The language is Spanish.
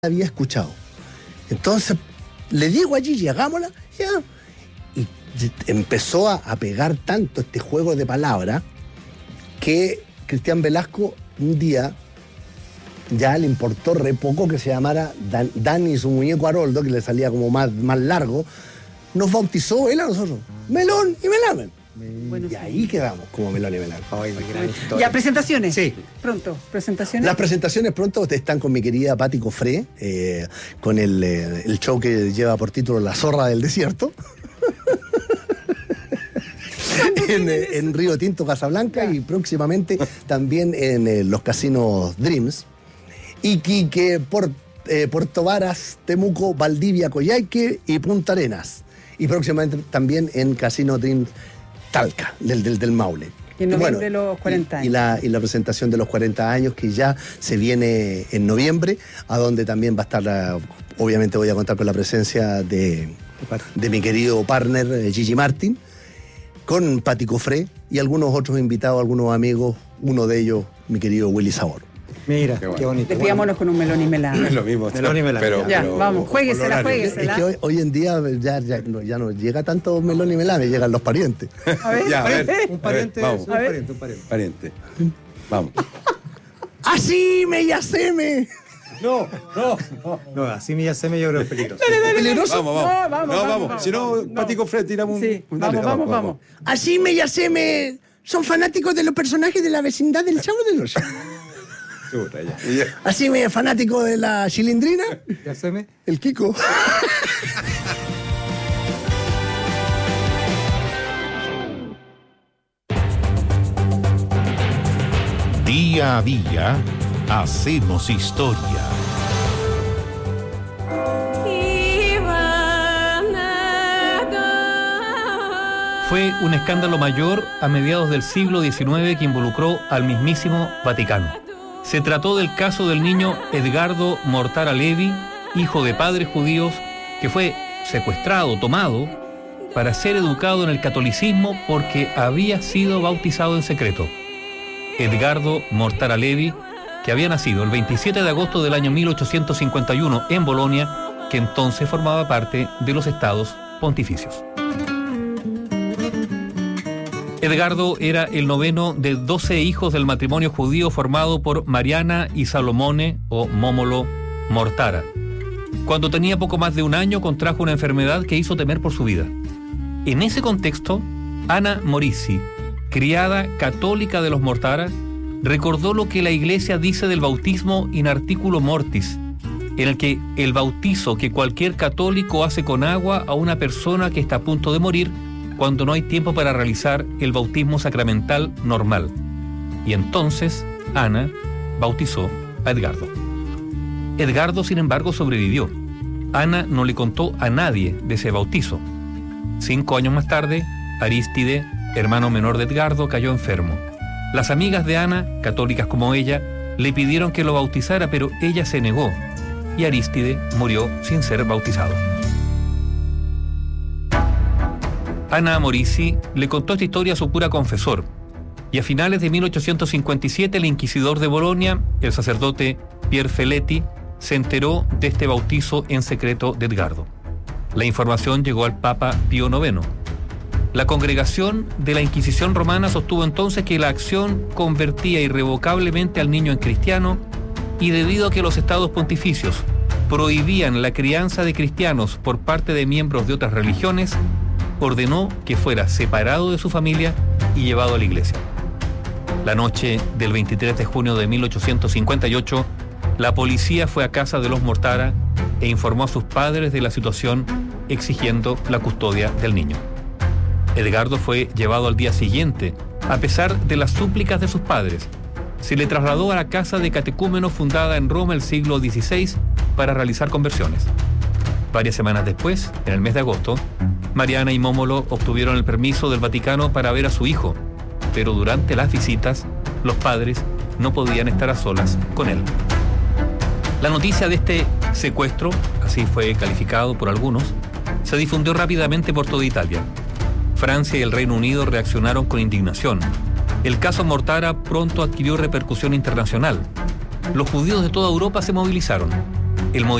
había escuchado. Entonces le digo a Gigi, hagámosla, ya. Y empezó a pegar tanto este juego de palabras que Cristian Velasco un día ya le importó re poco que se llamara Dani y su muñeco Haroldo, que le salía como más largo. Nos bautizó él a nosotros, Melón y Melamen. Bueno, y ahí quedamos como Melón y Melamen. Ya, presentaciones. Sí. Pronto, presentaciones. Las presentaciones pronto están con mi querida Patti Cofré, con el show que lleva por título La Zorra del Desierto. en Río Tinto, Casablanca, y próximamente también en los casinos Dreams. Iquique, Puerto Varas, Temuco, Valdivia, Coyhaique y Punta Arenas. Y próximamente también en Casino Dreams Talca, del Maule. Y en noviembre de los 40 años. Y la presentación de los 40 años que ya se viene en noviembre, a donde también va a estar, obviamente voy a contar con la presencia de mi querido partner Gigi Martin, con Patti Cofré y algunos otros invitados, algunos amigos, uno de ellos mi querido Willy Sabor. Mira, qué bonito. Despidámonos con un melón y melame. Es lo mismo. Melón y melame. Ya, vamos, juéguesela. Es que hoy en día ya no llega tanto melón y melame, llegan los parientes. A ver, Ya, a ver, un pariente, vamos. un pariente. Vamos. ¡Así me yaceme! No, así me yaceme yo creo que es peligroso. ¿Peligroso? Vamos. Si no, Patti Cofré, tiramos un... Sí, vamos. Así me yaceme. Son fanáticos de los personajes de la vecindad del Chavo del Ocho. Ya. Así me fanático de la Chilindrina. Yaceme. El Kiko. Día a día hacemos historia. Fue un escándalo mayor a mediados del siglo XIX que involucró al mismísimo Vaticano. Se trató del caso del niño Edgardo Mortara Levi, hijo de padres judíos, que fue secuestrado, tomado, para ser educado en el catolicismo porque había sido bautizado en secreto. Edgardo Mortara Levi, que había nacido el 27 de agosto del año 1851 en Bolonia, que entonces formaba parte de los estados pontificios. Edgardo era el noveno de 12 hijos del matrimonio judío formado por Mariana y Salomone o Mómolo Mortara. Cuando tenía poco más de un año contrajo una enfermedad que hizo temer por su vida. En ese contexto, Ana Morisi, criada católica de los Mortara, recordó lo que la Iglesia dice del bautismo in articulo mortis, en el que el bautizo que cualquier católico hace con agua a una persona que está a punto de morir cuando no hay tiempo para realizar el bautismo sacramental normal. Y entonces Ana bautizó a Edgardo. Edgardo, sin embargo, sobrevivió. Ana no le contó a nadie de ese bautizo. 5 años más tarde, Arístide, hermano menor de Edgardo, cayó enfermo. Las amigas de Ana, católicas como ella, le pidieron que lo bautizara, pero ella se negó, y Arístide murió sin ser bautizado. Ana Morisi le contó esta historia a su cura confesor, y a finales de 1857 el inquisidor de Bolonia, el sacerdote Pier Feletti, se enteró de este bautizo en secreto de Edgardo. La información llegó al Papa Pío IX. La congregación de la Inquisición romana sostuvo entonces que la acción convertía irrevocablemente al niño en cristiano, y debido a que los estados pontificios prohibían la crianza de cristianos por parte de miembros de otras religiones, ordenó que fuera separado de su familia y llevado a la iglesia. La noche del 23 de junio de 1858, la policía fue a casa de los Mortara e informó a sus padres de la situación, exigiendo la custodia del niño. Edgardo fue llevado al día siguiente, a pesar de las súplicas de sus padres. Se le trasladó a la casa de catecúmenos fundada en Roma el siglo XVI para realizar conversiones. Varias semanas después, en el mes de agosto, Mariana y Mómolo obtuvieron el permiso del Vaticano para ver a su hijo, pero durante las visitas, los padres no podían estar a solas con él. La noticia de este secuestro, así fue calificado por algunos, se difundió rápidamente por toda Italia. Francia y el Reino Unido reaccionaron con indignación. El caso Mortara pronto adquirió repercusión internacional. Los judíos de toda Europa se movilizaron. el movimiento